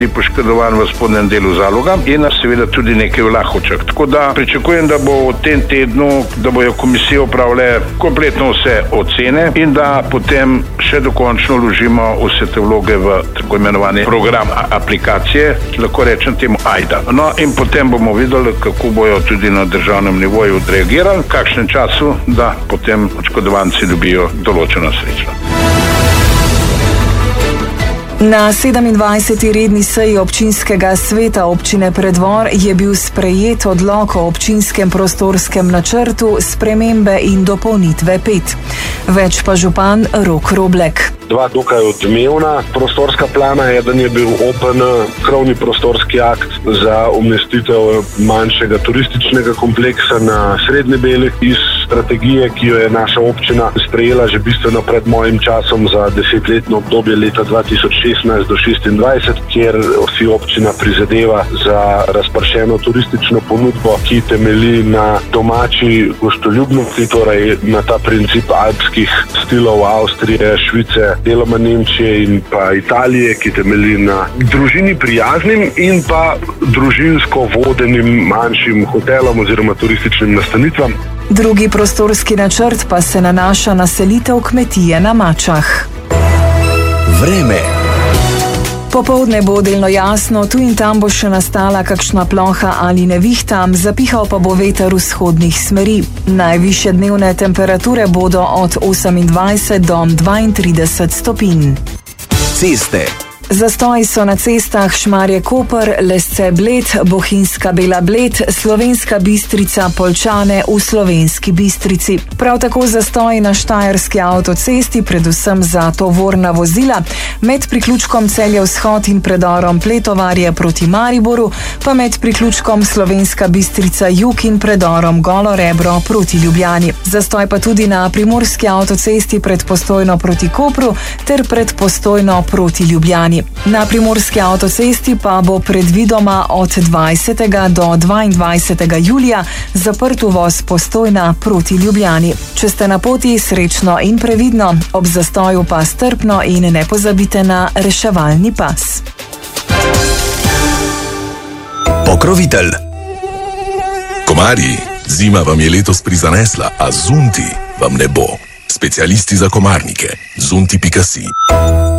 poškodovan v spodnjem delu Zaloga in seveda tudi nekaj v Lahovčah. Tako da pričakujem, da bo v tem tednu, da bojo komisije opravile kompletno vse ocene in da potem še dokončno vložimo vse te vloge v tako imenovani program aplikacije, lahko rečem temu AIDA. No in potem bomo videli, kako bojo tudi na državnem nivoju odreagirali, v kakšnem času, da potem oškodovanci dobijo določena sredstva. Na 27. redni seji občinskega sveta občine Preddvor je bil sprejet odlok o občinskem prostorskem načrtu spremembe in dopolnitve 5. Več pa župan Rok Roblek. Dva dokaj odmevna prostorska plana. Eden je bil OPN, krovni prostorski akt za umestitev manjšega turističnega kompleksa na Srednji Beli iz strategije, ki jo je naša občina sprejela že bistveno pred mojim časom za 10-letno obdobje leta 2016 do 2026, kjer si občina prizadeva za razpršeno turistično ponudbo, ki temelji na domači gostoljubnosti, torej na ta princip alpskih stilov Avstrije, Švice, deloma Nemčije in pa Italije, ki temelji na družini prijaznim in pa družinsko vodenim manjšim hotelom oziroma turističnim nastanitvam. Drugi prostorski načrt pa se nanaša na selitev kmetije na Mačah. Vreme. Popoldne bo delno jasno, tu in tam bo še nastala kakšna ploha ali nevihta, zapihal pa bo veter vzhodnih smeri. Najvišje dnevne temperature bodo od 28 do 32 stopinj. Ceste. Zastoji so na cestah Šmarje-Koper, Lesce-Bled, Bohinjska-Bela Bled, Slovenska Bistrica, Poljčane v Slovenski Bistrici. Prav tako zastoji na Štajerski avtocesti, predvsem za tovorna vozila, med priključkom Celje-Vzhod in predorom Pletovarje proti Mariboru, pa med priključkom Slovenska Bistrica-Jug in predorom Golo Rebro proti Ljubljani. Zastoj pa tudi na Primorski avtocesti pred Postojno proti Kopru ter pred Postojno proti Ljubljani. Na Primorski avtocesti pa bo predvidoma od 20. do 22. julija zaprt uvoz Postojna proti Ljubljani. Če ste na poti, srečno in previdno, ob zastoju pa strpno in ne pozabite na reševalni pas. Pokrovitelj. Komarji, zima vam je letos prizanesla, a zunti vam ne bo. Specialisti za komarnike. Zunti.si